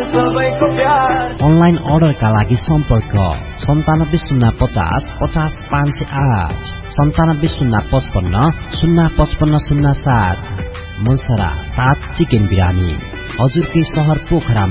online अर्डरका लागि सम्पर्क 9705050508 970555055507 मनसरा 7 चिकन बिरामी हजुरकै शहर पोखरा